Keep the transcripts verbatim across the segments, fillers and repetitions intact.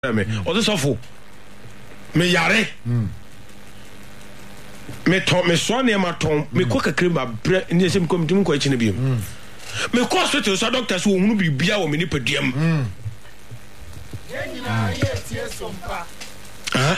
me o de sofo me yare me ton me so na ma ton me ko kakre ma bre ni sem ko mtim ko akine biem me ko hospital so doctor so hunu bibia wo me ni paduam yenya ye tie sompa ah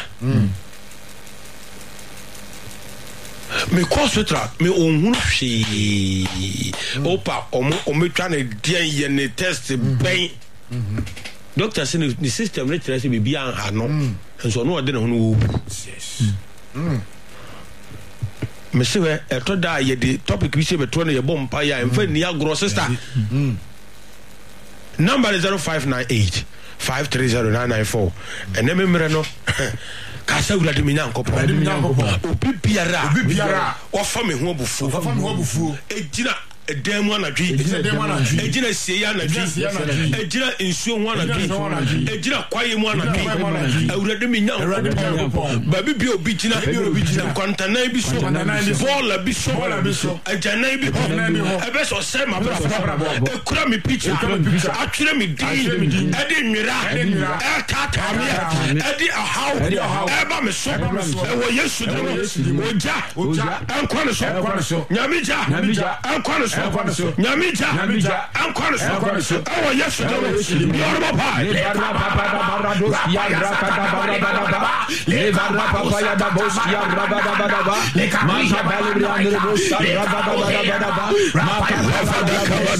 me ko hospital me ohunu hwe opa omo ometwa na dia ye ne test ben doctor say the system let us be bia ano enso no ode na hono wo yes mm me say we eto da ye the topic we say beto na ye bom pa ya emfa ni agro sister mm number is zero five nine eight five three zero nine nine four and me mere no kasa wura de me nyankopon de me nyankopon obi biara obi biara o fa me ho obufu o fa me ho obufu ejina edemu anadwi ejina sieya anadwi ejina nsuo ho anadwi ejina kwaye mu anadwi awurade me nyankopon babi bi obi jina kontana bi so bola bi so ajana bi ebe so se ma bra ekura me picture atwere me din ede nwira e tata me ede ahaw eba me so e wo yesu de oja ankwane so nyamija ankwane nyamija ankwane so awo yesu de yorba pa ya rakada barabada le barra papa ya da bos ya rabada manja balibri andere bos rabada barabada maka rabada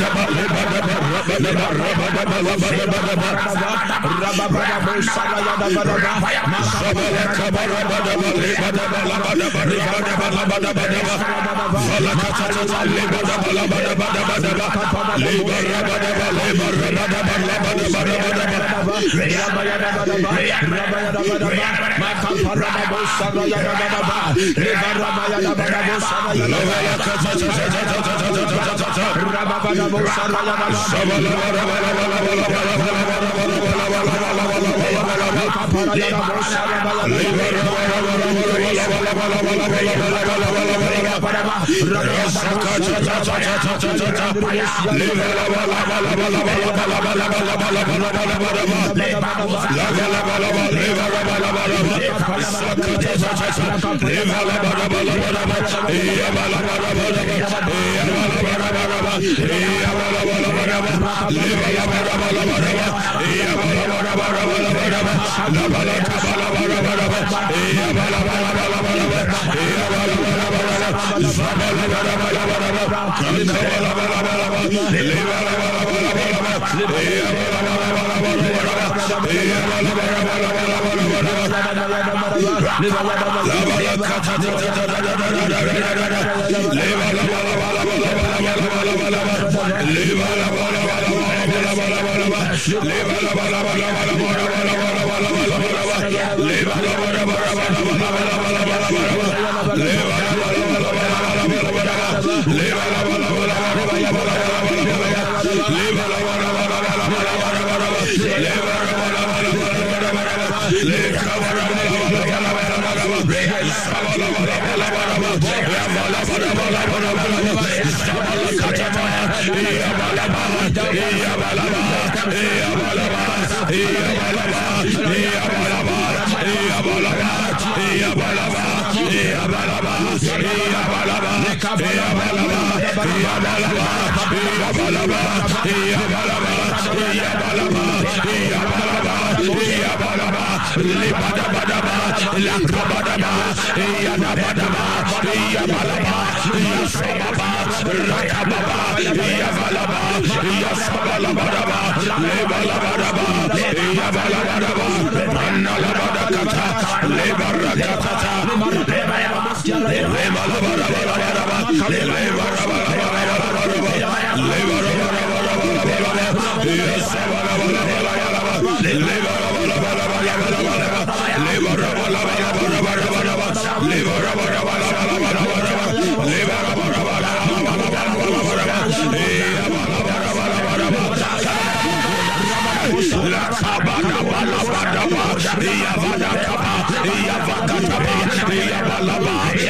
rabada bos ya da barabada maka Rabba